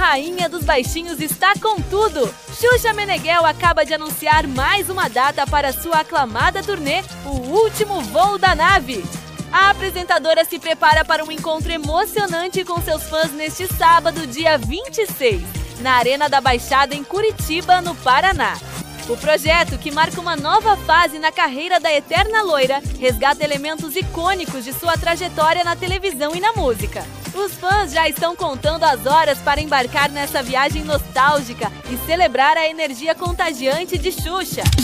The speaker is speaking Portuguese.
rainha dos baixinhos está com tudo! Xuxa Meneghel acaba de anunciar mais uma data para sua aclamada turnê, O Último Voo da Nave. A apresentadora se prepara para um encontro emocionante com seus fãs neste sábado, dia 26, na Arena da Baixada, em Curitiba, no Paraná. O projeto, que marca uma nova fase na carreira da eterna loira, resgata elementos icônicos de sua trajetória na televisão e na música. Os fãs já estão contando as horas para embarcar nessa viagem nostálgica e celebrar a energia contagiante de Xuxa.